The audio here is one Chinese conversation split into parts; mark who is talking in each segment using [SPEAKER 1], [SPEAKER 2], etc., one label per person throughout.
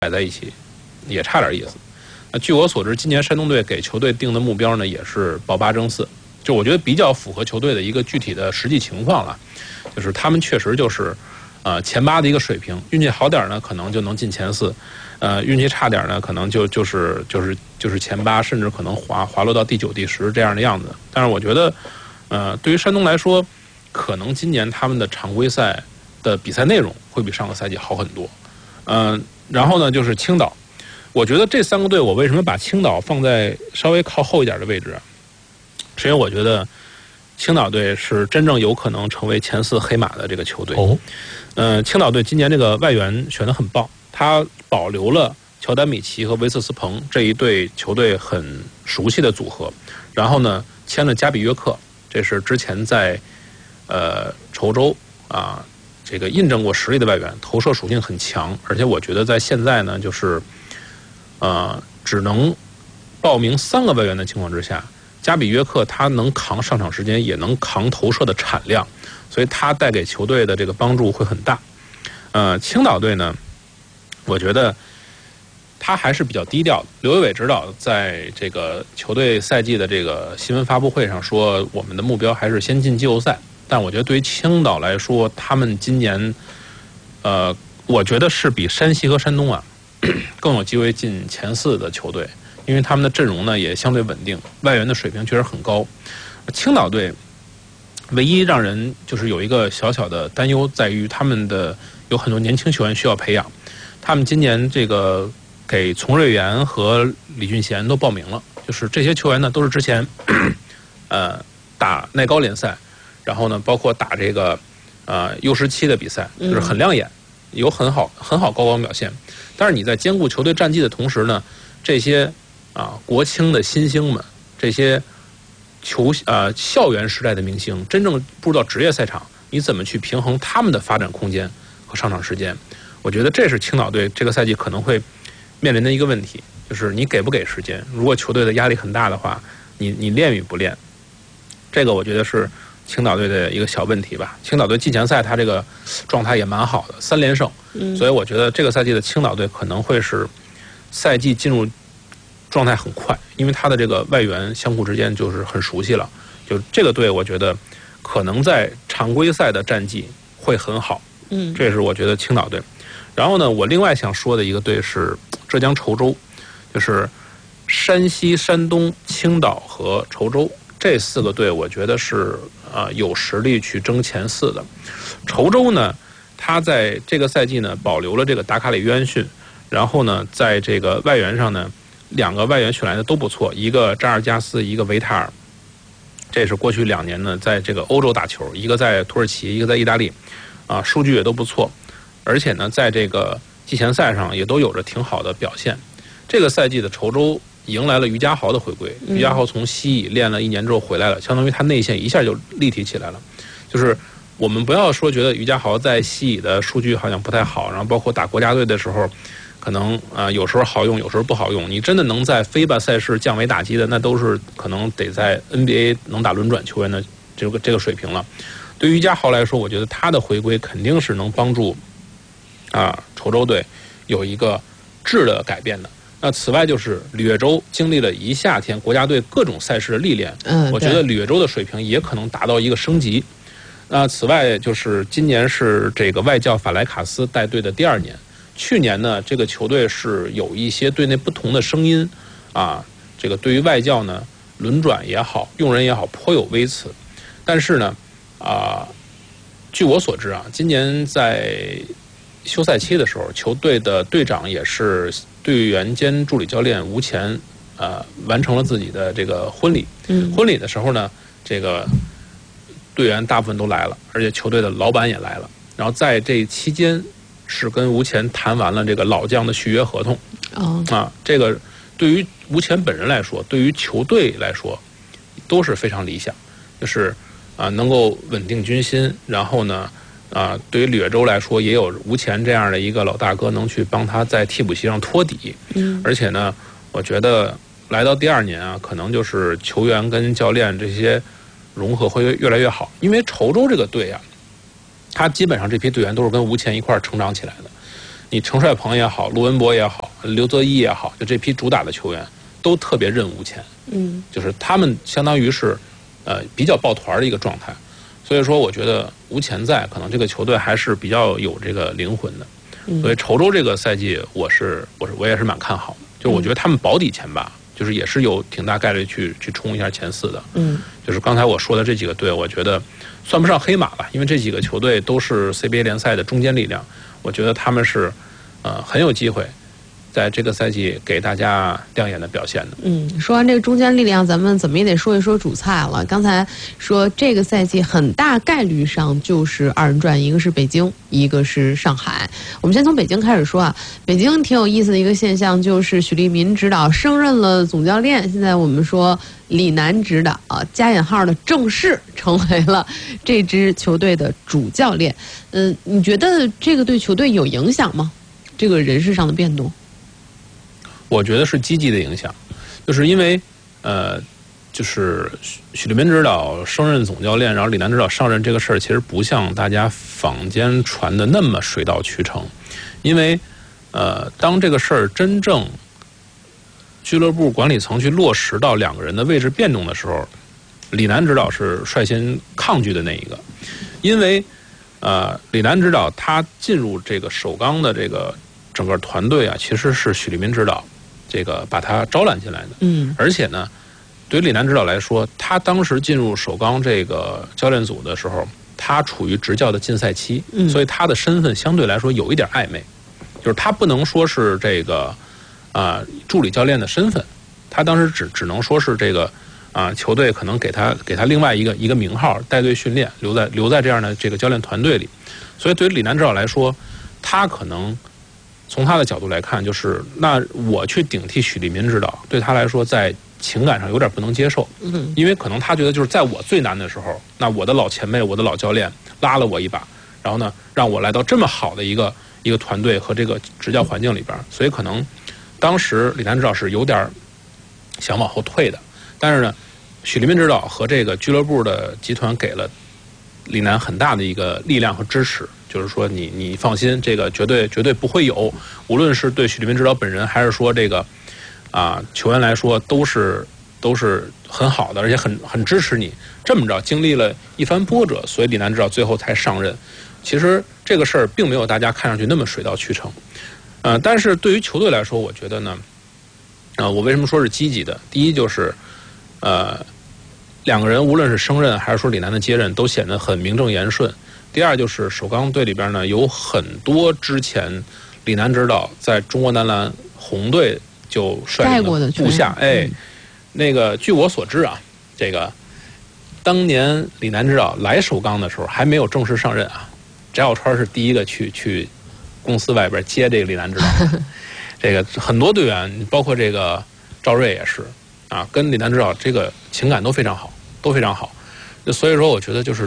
[SPEAKER 1] 摆在一起，也差点意思。据我所知，今年山东队给球队定的目标呢，也是保8争4，就我觉得比较符合球队的一个具体的实际情况了，就是他们确实就是前8的一个水平，运气好点呢，可能就能进前4，运气差点呢，可能就是前8，甚至可能滑落到第9、第10这样的样子。但是我觉得，对于山东来说，可能今年他们的常规赛的比赛内容会比上个赛季好很多。然后呢，就是青岛。我觉得这3个队，我为什么把青岛放在稍微靠后一点的位置啊？是因为我觉得青岛队是真正有可能成为前4黑马的这个球队。青岛队今年这个外援选得很棒，他保留了乔丹米奇和维瑟斯彭这一对球队很熟悉的组合，然后呢签了加比约克，这是之前在稠州这个印证过实力的外援，投射属性很强，而且我觉得在现在呢，就是只能报名3个外援的情况之下，加比约克他能扛上场时间，也能扛投射的产量，所以他带给球队的这个帮助会很大。青岛队呢，我觉得他还是比较低调的。刘伟伟指导在这个球队赛季的这个新闻发布会上说，我们的目标还是先进季后赛。但我觉得对于青岛来说，他们今年我觉得是比山西和山东更有机会进前4的球队，因为他们的阵容呢也相对稳定，外援的水平确实很高。青岛队唯一让人就是有一个小小的担忧，在于他们的有很多年轻球员需要培养。他们今年这个给丛瑞元和李俊贤都报名了，就是这些球员呢都是之前打耐高联赛，然后呢包括打这个U17的比赛，就是很亮眼，有很好高光表现。但是你在兼顾球队战绩的同时呢，这些国青的新星们，这些校园时代的明星，真正步入到职业赛场，你怎么去平衡他们的发展空间和上场时间？我觉得这是青岛队这个赛季可能会面临的一个问题，就是你给不给时间？如果球队的压力很大的话，你练与不练？这个我觉得是青岛队的一个小问题吧。青岛队季前赛他这个状态也蛮好的，3连胜，所以我觉得这个赛季的青岛队可能会是赛季进入状态很快，因为他的这个外援相互之间就是很熟悉了。就这个队，我觉得可能在常规赛的战绩会很好。这是我觉得青岛队。然后呢，我另外想说的一个队是浙江稠州，就是山西、山东、青岛和稠州这4个队，我觉得是有实力去争前4的。稠州呢，他在这个赛季呢保留了这个达卡里约翰逊，然后呢，在这个外援上呢，2个外援选来的都不错，一个扎尔加斯，一个维塔尔。这是过去2年呢在这个欧洲打球，一个在土耳其，一个在意大利，数据也都不错，而且呢在这个季前赛上也都有着挺好的表现。这个赛季的稠州迎来了于家豪的回归，于家豪从西乙练了1年之后回来了，相当于他内线一下就立体起来了。就是我们不要说觉得于家豪在西乙的数据好像不太好，然后包括打国家队的时候可能有时候好用，有时候不好用。你真的能在FIBA赛事降维打击的，那都是可能得在 NBA 能打轮转球员的这个水平了。对于于家豪来说，我觉得他的回归肯定是能帮助稠州队有一个质的改变的。那此外就是吕越州经历了一夏天国家队各种赛事的历练，我觉得吕越州的水平也可能达到一个升级。那此外就是今年是这个外教法莱卡斯带队的第2年。去年呢，这个球队是有一些队内不同的声音这个对于外教呢轮转也好，用人也好，颇有微词。但是呢据我所知今年在休赛期的时候，球队的队长也是队员兼助理教练吴前完成了自己的这个婚礼。婚礼的时候呢，这个队员大部分都来了，而且球队的老板也来了。然后在这期间是跟吴前谈完了这个老将的续约合同。这个对于吴前本人来说，对于球队来说都是非常理想，就是能够稳定军心，然后呢对于吕越州来说，也有吴前这样的一个老大哥能去帮他在替补席上托底。而且呢，我觉得来到第2年可能就是球员跟教练这些融合会越来越好。因为稠州这个队他基本上这批队员都是跟吴前一块成长起来的。 你陈帅鹏也好，陆文博也好，刘泽一也好，就这批主打的球员都特别认无钱，就是他们相当于是比较抱团的一个状态，所以说我觉得无钱在，可能这个球队还是比较有这个灵魂的。所以稠州这个赛季我也是蛮看好的，就是我觉得他们保底前八，就是也是有挺大概率去冲一下前4的。就是刚才我说的这几个队，我觉得算不上黑马吧，因为这几个球队都是 CBA 联赛的中坚力量，我觉得他们是很有机会在这个赛季给大家亮眼的表现的。
[SPEAKER 2] 说完这个中坚力量，咱们怎么也得说一说主菜了。刚才说这个赛季很大概率上就是2人转，一个是北京，一个是上海。我们先从北京开始说啊，北京挺有意思的一个现象就是许利民指导升任了总教练，现在我们说李楠指导加引号的正式成为了这支球队的主教练。你觉得这个对球队有影响吗？这个人事上的变动？
[SPEAKER 1] 我觉得是积极的影响，就是因为就是许利民指导升任总教练，然后李楠指导上任这个事儿，其实不像大家坊间传的那么水到渠成，因为当这个事儿真正俱乐部管理层去落实到2个人的位置变动的时候，李楠指导是率先抗拒的那一个，因为李楠指导他进入这个首钢的这个整个团队啊，其实是许利民指导这个把他招揽进来的。而且呢，对于李楠指导来说，他当时进入首钢这个教练组的时候，他处于执教的禁赛期，所以他的身份相对来说有一点暧昧，就是他不能说是这个助理教练的身份，他当时只能说是这个球队可能给他另外一个名号，带队训练，留在这样的这个教练团队里。所以对于李楠指导来说，他可能从他的角度来看，就是那我去顶替许利民指导，对他来说在情感上有点不能接受。因为可能他觉得就是在我最难的时候，那我的老前辈，我的老教练拉了我一把，然后呢让我来到这么好的一个团队和这个执教环境里边，所以可能当时李楠指导是有点想往后退的。但是呢，许利民指导和这个俱乐部的集团给了李楠很大的一个力量和支持，就是说你放心，这个绝对不会有，无论是对许利民指导本人，还是说这个球员来说，都是很好的，而且很支持你。这么着经历了一番波折，所以李楠指导最后才上任。其实这个事儿并没有大家看上去那么水到渠成。但是对于球队来说，我觉得呢，我为什么说是积极的？第一就是2个人无论是升任还是说李楠的接任，都显得很名正言顺。第二就是首钢队里边呢，有很多之前李楠指导在中国男篮红队就率领的部下，那个据我所知啊，这个当年李楠指导来首钢的时候还没有正式上任啊，翟小川是第一个去公司外边接这个李楠指导。这个很多队员，包括这个赵睿也是跟李楠指导这个情感都非常好，所以说我觉得就是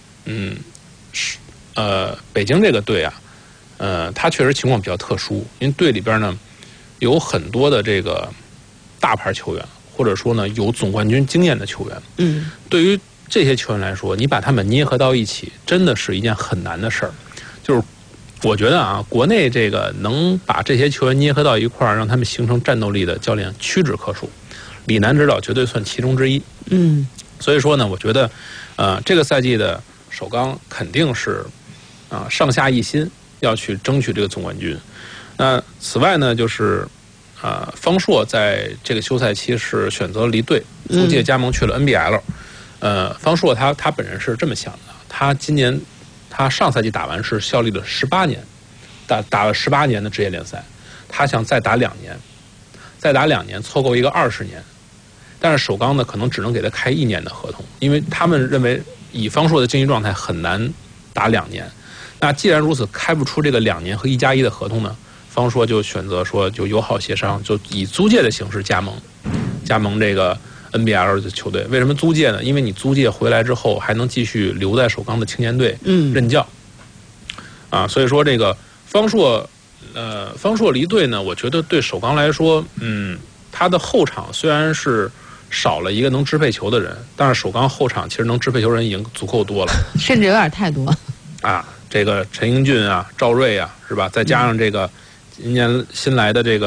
[SPEAKER 1] 北京这个队啊，他确实情况比较特殊，因为队里边呢有很多的这个大牌球员，或者说呢有总冠军经验的球员。对于这些球员来说，你把他们捏合到一起，真的是一件很难的事儿。就是我觉得国内这个能把这些球员捏合到一块儿，让他们形成战斗力的教练屈指可数。李楠指导绝对算其中之一。所以说呢，我觉得这个赛季的首钢肯定是上下一心要去争取这个总冠军。那此外呢，就是方硕在这个休赛期是选择离队，租借加盟去了 NBL。方硕他本人是这么想的，他上赛季打完是效力了18年，打了18年的职业联赛，他想再打2年，凑够一个20年。但是首钢呢，可能只能给他开1年的合同，因为他们认为以方硕的竞技状态很难打2年。那既然如此，开不出这个2年和1+1的合同呢，方硕就选择说就友好协商，就以租借的形式加盟这个 NBL 的球队。为什么租借呢？因为你租借回来之后还能继续留在首钢的青年队任教。所以说这个方硕离队呢，我觉得对首钢来说，他的后场虽然是少了一个能支配球的人，但是首钢后场其实能支配球人已经足够多了，
[SPEAKER 2] 甚至有点太多。
[SPEAKER 1] 这个陈英俊啊、赵睿啊，是吧？再加上这个今年新来的这个